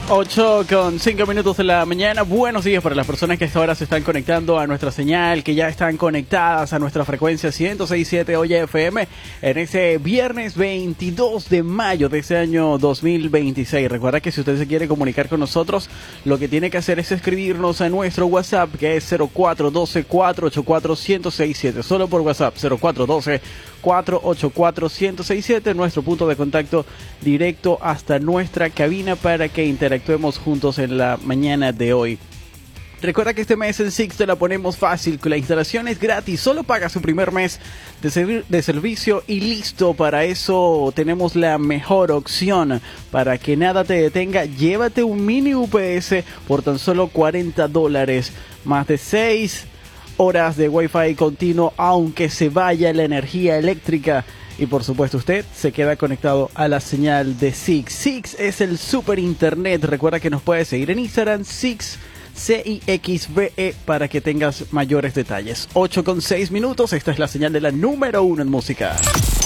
8:05 de la mañana. Buenos días para las personas que hasta ahora se están conectando a nuestra señal, que ya están conectadas a nuestra frecuencia 106.7 Oye FM en ese viernes 22 de mayo de este año 2026. Recuerda que si usted se quiere comunicar con nosotros, lo que tiene que hacer es escribirnos a nuestro WhatsApp, que es 0412-484-1067. Solo por WhatsApp, 0412-484-1067, nuestro punto de contacto directo hasta nuestra cabina para que interactuemos juntos en la mañana de hoy. Recuerda que este mes en Six te la ponemos fácil, que la instalación es gratis, solo paga su primer mes de servicio y listo. Para eso tenemos la mejor opción, para que nada te detenga. Llévate un mini UPS por tan solo $40, más de 6 horas de Wi-Fi continuo, aunque se vaya la energía eléctrica. Y por supuesto usted se queda conectado a la señal de Six. Six es el super internet. Recuerda que nos puedes seguir en Instagram, Six, CIXVE, para que tengas mayores detalles. 8:06. Esta es la señal de la número 1 en música.